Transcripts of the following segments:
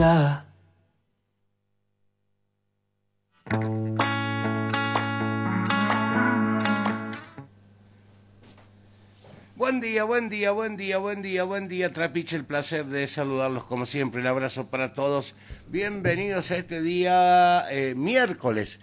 día. Buen día, buen día, buen día, buen día, buen día, Trapiche, el placer de saludarlos como siempre, el abrazo para todos, bienvenidos a este día miércoles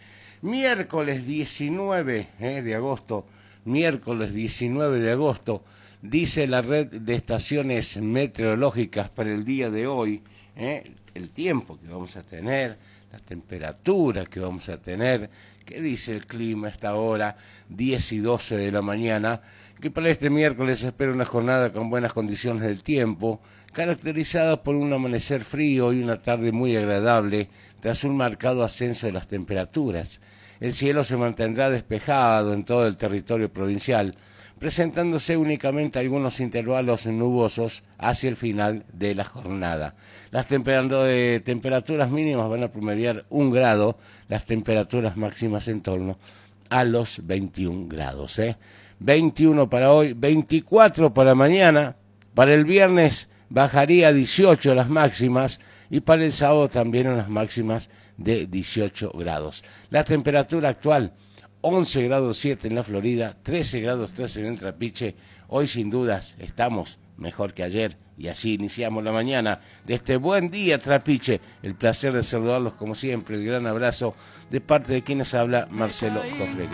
19 de agosto, miércoles 19 de agosto, dice la red de estaciones meteorológicas para el día de hoy, el tiempo que vamos a tener, las temperaturas que vamos a tener, qué dice el clima a esta hora, 10 y 12 de la mañana, que para este miércoles se espera una jornada con buenas condiciones del tiempo, caracterizada por un amanecer frío y una tarde muy agradable, tras un marcado ascenso de las temperaturas. El cielo se mantendrá despejado en todo el territorio provincial, presentándose únicamente algunos intervalos nubosos hacia el final de la jornada. Las temperaturas mínimas van a promediar 1 grado, las temperaturas máximas en torno a los 21 grados. 21 para hoy, 24 para mañana, para el viernes bajaría a 18 las máximas y para el sábado también unas máximas de 18 grados. La temperatura actual, 11 grados 7 en la Florida, 13 grados 13 en el Trapiche. Hoy sin dudas estamos mejor que ayer y así iniciamos la mañana de este buen día, Trapiche. El placer de saludarlos como siempre, el gran abrazo de parte de quienes habla Marcelo Cofre.